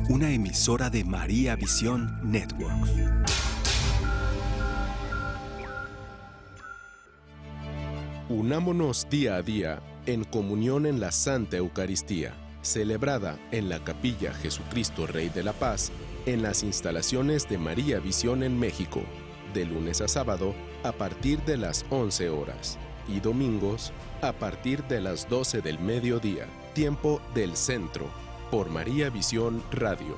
una emisora de María Visión Networks. Unámonos día a día en comunión en la Santa Eucaristía, celebrada en la Capilla Jesucristo Rey de la Paz, en las instalaciones de María Visión en México, de lunes a sábado a partir de las 11 horas y domingos a partir de las 12 del mediodía, tiempo del centro, por María Visión Radio.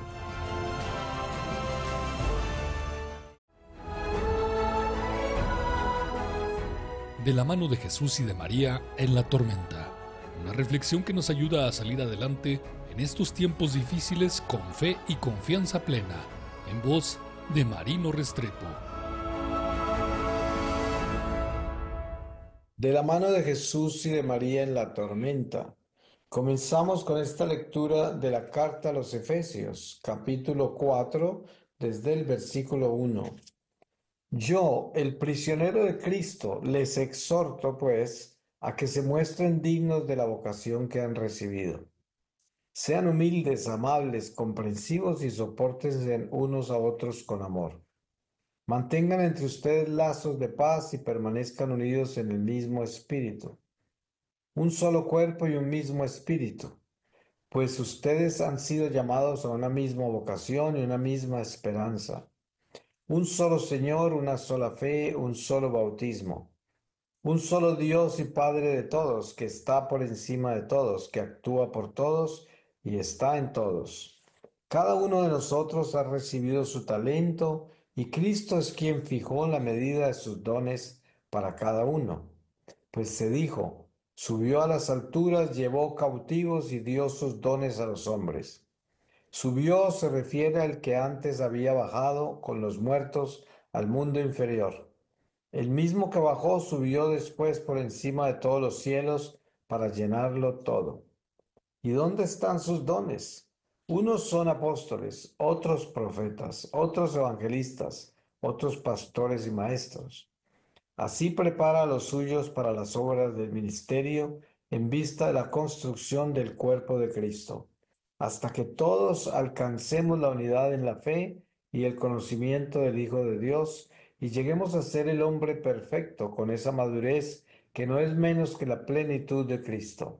De la mano de Jesús y de María en la tormenta. Una reflexión que nos ayuda a salir adelante en estos tiempos difíciles con fe y confianza plena. En voz de Marino Restrepo. De la mano de Jesús y de María en la tormenta. Comenzamos con esta lectura de la carta a los Efesios, capítulo 4, desde el versículo 1. Yo, el prisionero de Cristo, les exhorto, pues, a que se muestren dignos de la vocación que han recibido. Sean humildes, amables, comprensivos y sopórtense unos a otros con amor. Mantengan entre ustedes lazos de paz y permanezcan unidos en el mismo espíritu. Un solo cuerpo y un mismo espíritu, pues ustedes han sido llamados a una misma vocación y una misma esperanza. Un solo Señor, una sola fe, un solo bautismo. Un solo Dios y Padre de todos, que está por encima de todos, que actúa por todos y está en todos. Cada uno de nosotros ha recibido su talento y Cristo es quien fijó la medida de sus dones para cada uno. Pues se dijo, subió a las alturas, llevó cautivos y dio sus dones a los hombres. Subió se refiere al que antes había bajado con los muertos al mundo inferior. El mismo que bajó subió después por encima de todos los cielos para llenarlo todo. ¿Y dónde están sus dones? Unos son apóstoles, otros profetas, otros evangelistas, otros pastores y maestros. Así prepara a los suyos para las obras del ministerio en vista de la construcción del cuerpo de Cristo, hasta que todos alcancemos la unidad en la fe y el conocimiento del Hijo de Dios y lleguemos a ser el hombre perfecto con esa madurez que no es menos que la plenitud de Cristo.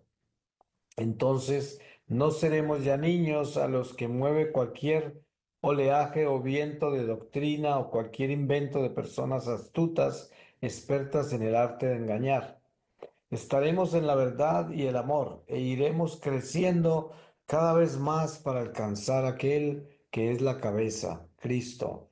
Entonces no seremos ya niños a los que mueve cualquier oleaje o viento de doctrina o cualquier invento de personas astutas, expertas en el arte de engañar. Estaremos en la verdad y el amor e iremos creciendo cada vez más para alcanzar aquel que es la cabeza, Cristo.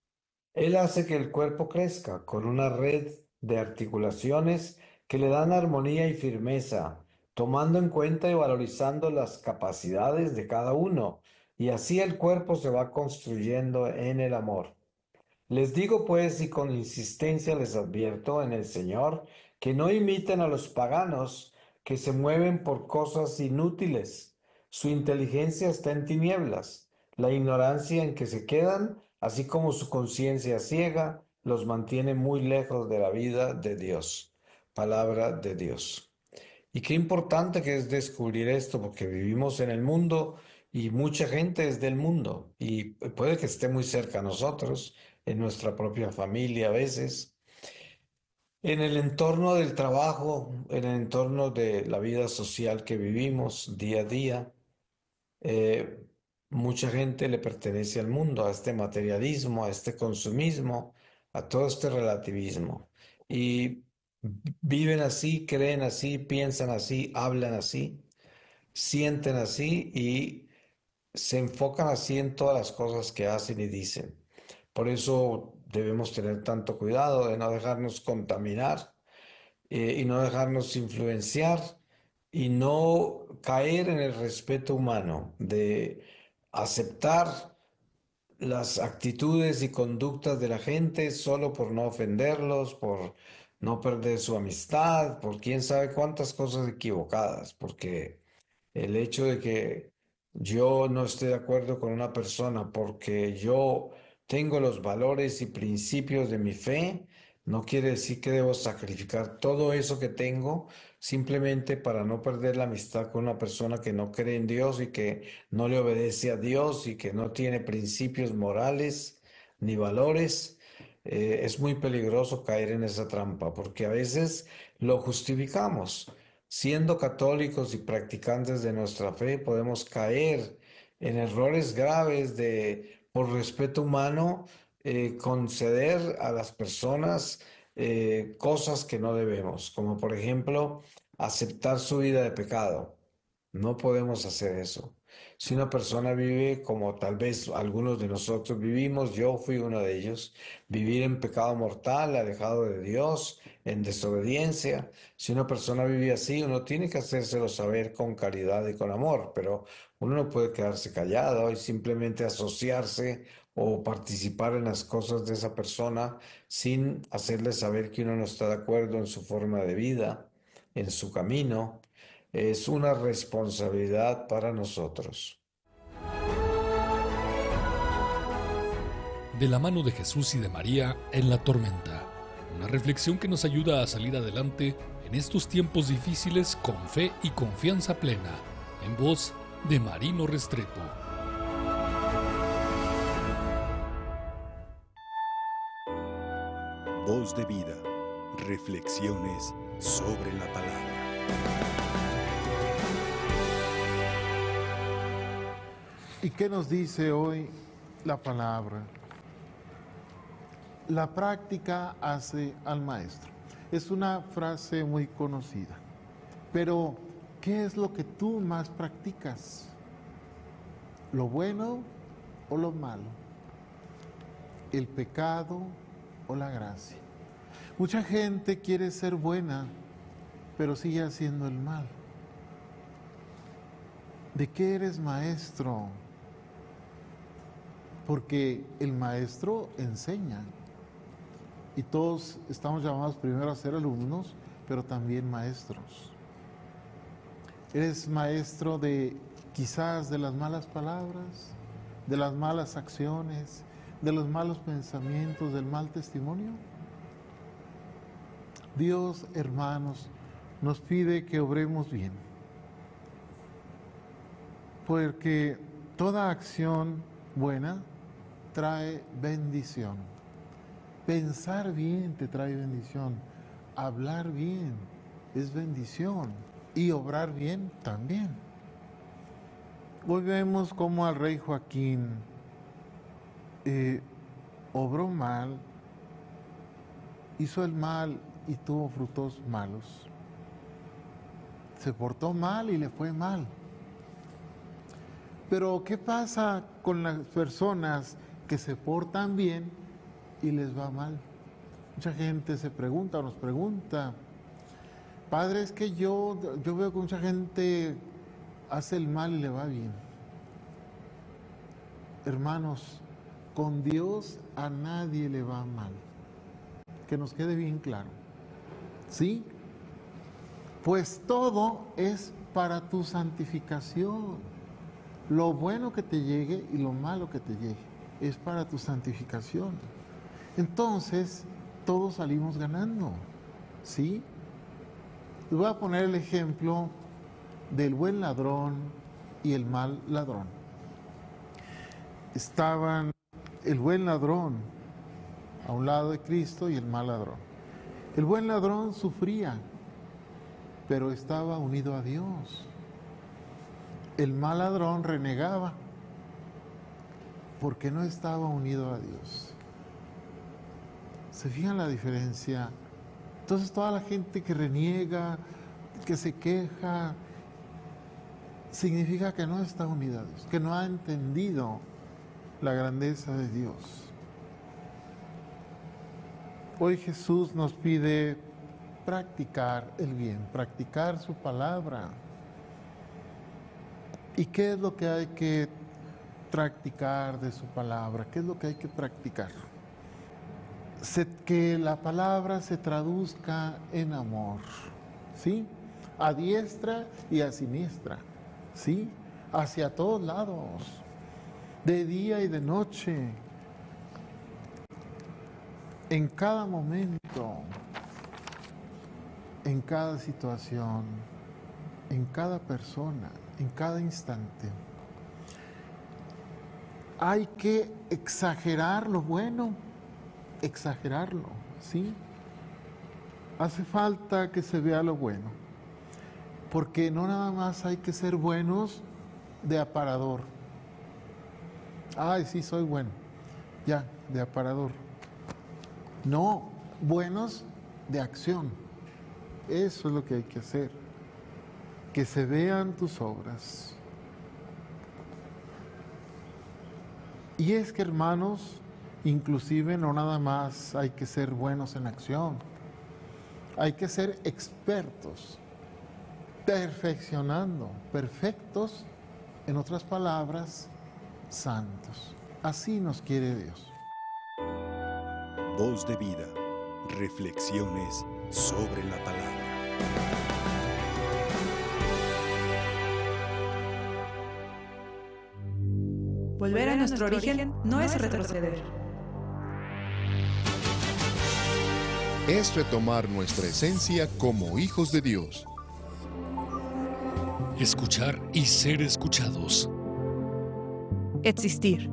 Él hace que el cuerpo crezca con una red de articulaciones que le dan armonía y firmeza, tomando en cuenta y valorizando las capacidades de cada uno, y así el cuerpo se va construyendo en el amor. Les digo pues, y con insistencia les advierto en el Señor, que no imiten a los paganos que se mueven por cosas inútiles. Su inteligencia está en tinieblas, la ignorancia en que se quedan, así como su conciencia ciega, los mantiene muy lejos de la vida de Dios. Palabra de Dios. Y qué importante que es descubrir esto, porque vivimos en el mundo y mucha gente es del mundo y puede que esté muy cerca a nosotros, en nuestra propia familia a veces, en el entorno del trabajo, en el entorno de la vida social que vivimos día a día. eh, Mucha gente le pertenece al mundo, a este materialismo, a este consumismo, a todo este relativismo. Y viven así, creen así, piensan así, hablan así, sienten así y se enfocan así en todas las cosas que hacen y dicen. Por eso debemos tener tanto cuidado de no dejarnos contaminar y no dejarnos influenciar y no caer en el respeto humano, de aceptar las actitudes y conductas de la gente solo por no ofenderlos, por no perder su amistad, por quién sabe cuántas cosas equivocadas, porque el hecho de que yo no esté de acuerdo con una persona porque yo tengo los valores y principios de mi fe, No quiere decir que debo sacrificar todo eso que tengo simplemente para no perder la amistad con una persona que no cree en Dios y que no le obedece a Dios y que no tiene principios morales ni valores. Es muy peligroso caer en esa trampa porque a veces lo justificamos. Siendo católicos y practicantes de nuestra fe, podemos caer en errores graves por respeto humano, conceder a las personas cosas que no debemos, como por ejemplo aceptar su vida de pecado. No podemos hacer eso. Si una persona vive como tal vez algunos de nosotros vivimos, yo fui uno de ellos, vivir en pecado mortal, alejado de Dios, en desobediencia. Si una persona vive así, uno tiene que hacérselo saber con caridad y con amor, pero uno no puede quedarse callado y simplemente asociarse o participar en las cosas de esa persona sin hacerle saber que uno no está de acuerdo en su forma de vida, en su camino. Es una responsabilidad para nosotros. De la mano de Jesús y de María en la tormenta. Una reflexión que nos ayuda a salir adelante en estos tiempos difíciles con fe y confianza plena. En voz de Marino Restrepo. Voz de vida. Reflexiones sobre la palabra. ¿Y qué nos dice hoy la palabra? La práctica hace al maestro. Es una frase muy conocida. Pero, ¿qué es lo que tú más practicas? ¿Lo bueno o lo malo? ¿El pecado o la gracia? Mucha gente quiere ser buena, pero sigue haciendo el mal. ¿De qué eres maestro? Porque el maestro enseña. Y todos estamos llamados primero a ser alumnos, pero también maestros. ¿Eres maestro quizás de las malas palabras, de las malas acciones, de los malos pensamientos, del mal testimonio? Dios, hermanos, nos pide que obremos bien. Porque toda acción buena trae bendición. Pensar bien te trae bendición. Hablar bien es bendición. Y obrar bien también. Hoy vemos cómo al rey Joaquín obró mal, hizo el mal y tuvo frutos malos. Se portó mal y le fue mal. Pero ¿qué pasa con las personas que se portan bien y les va mal? Mucha gente se pregunta o nos pregunta, padre, es que yo veo que mucha gente hace el mal y le va bien. Hermanos, con Dios a nadie le va mal. Que nos quede bien claro. ¿Sí? Pues todo es para tu santificación. Lo bueno que te llegue y lo malo que te llegue es para tu santificación. Entonces, todos salimos ganando. ¿Sí? Les voy a poner el ejemplo del buen ladrón y el mal ladrón. Estaban el buen ladrón a un lado de Cristo y el mal ladrón. El buen ladrón sufría, pero estaba unido a Dios. El mal ladrón renegaba porque no estaba unido a Dios. ¿Se fijan la diferencia? Entonces toda la gente que reniega, que se queja, significa que no está unida a Dios, que no ha entendido la grandeza de Dios. Hoy Jesús nos pide practicar el bien, practicar su palabra. ¿Y qué es lo que hay que practicar de su palabra? ¿Qué es lo que hay que practicar? Que la palabra se traduzca en amor, ¿sí? A diestra y a siniestra, ¿sí? Hacia todos lados, de día y de noche. en cada momento, en cada situación, en cada persona, en cada instante. Hay que exagerar lo bueno, exagerarlo, ¿sí? Hace falta que se vea lo bueno, porque no nada más hay que ser buenos de aparador. Ay, sí, soy bueno, ya, de aparador. No, buenos de acción. Eso es lo que hay que hacer, que se vean tus obras. Y es que, hermanos, inclusive no nada más hay que ser buenos en acción, hay que ser expertos, perfeccionando, perfectos, en otras palabras, santos. Así nos quiere Dios. Voz de vida. Reflexiones sobre la palabra. Volver a nuestro origen no es retroceder. Es retomar nuestra esencia como hijos de Dios. Escuchar y ser escuchados. Existir.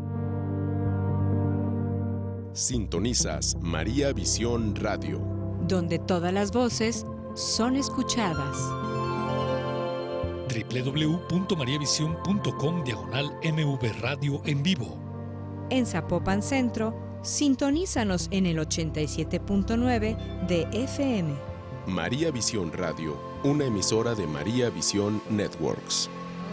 Sintonizas María Visión Radio, donde todas las voces son escuchadas. www.mariavision.com/MV Radio en vivo. En Zapopan Centro, sintonízanos en el 87.9 de FM. María Visión Radio, una emisora de María Visión Networks.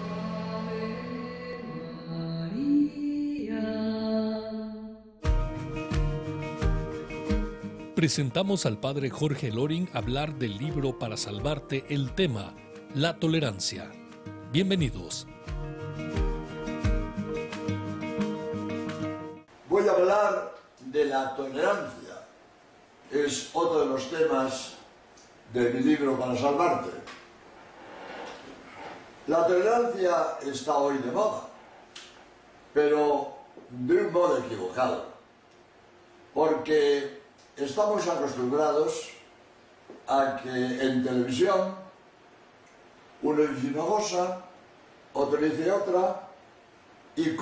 Presentamos al padre Jorge Loring hablar del libro Para Salvarte, el tema, la tolerancia. Bienvenidos. Voy a hablar de la tolerancia. Es otro de los temas de mi libro Para Salvarte. La tolerancia está hoy de moda, pero de un modo equivocado, porque estamos acostumbrados a que en televisión uno dice una cosa, otro dice otra, y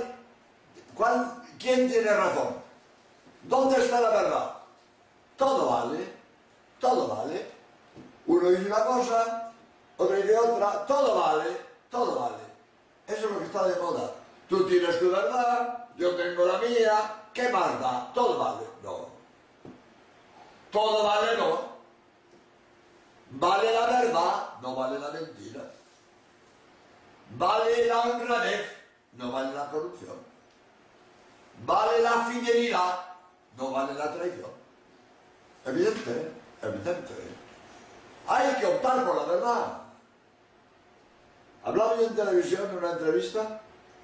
¿quién tiene razón? ¿Dónde está la verdad? Todo vale, todo vale. Uno dice una cosa, otro dice otra, todo vale, todo vale. Eso es lo que está de moda. Tú tienes tu verdad, yo tengo la mía, ¿qué más da? Todo vale. No. Todo vale, no. Vale la verdad, no vale la mentira. Vale la honradez, no vale la corrupción. Vale la fidelidad, no vale la traición. Evidente, evidente. Hay que optar por la verdad. Hablaba yo en televisión en una entrevista,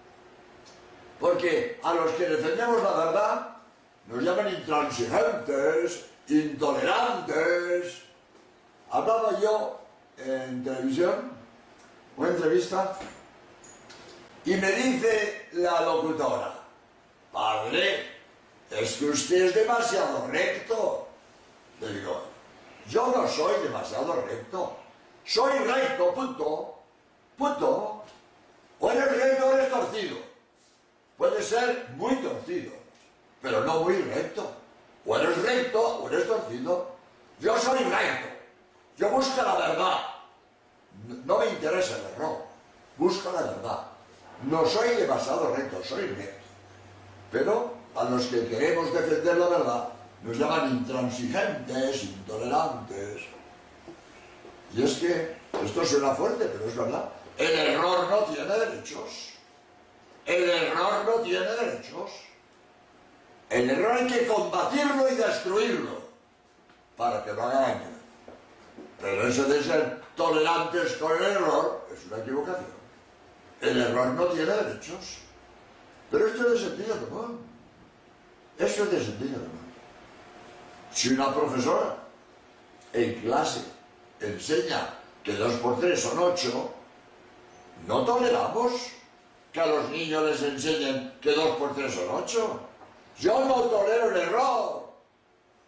porque a los que defendemos la verdad nos llaman intransigentes, intolerantes. Hablaba yo en televisión, una entrevista, y me dice la locutora: padre, es que usted es demasiado recto. Le digo, yo no soy demasiado recto, soy recto, punto, punto. O eres recto o eres torcido. Puede ser muy torcido, pero no muy recto. O eres recto o eres torcido. Yo soy recto, yo busco la verdad. No me interesa el error, busco la verdad. No soy demasiado recto, soy recto. Pero a los que queremos defender la verdad nos llaman intransigentes, intolerantes. Y es que esto suena fuerte, pero es verdad. El error no tiene derechos. El error no tiene derechos. El error hay que combatirlo y destruirlo para que no haga daño. Pero eso de ser tolerantes con el error es una equivocación. El error no tiene derechos. Pero esto es de sentido común. Eso es de sentido común. Si una profesora en clase enseña que 2 por 3 son 8, no toleramos que a los niños les enseñen que 2 por 3 son 8. Yo no tolero el error.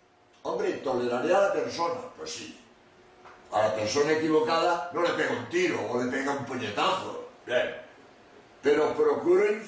Hombre, toleraré a la persona, pues sí. A la persona equivocada no le pega un tiro o le pega un puñetazo. Bien. Pero procuro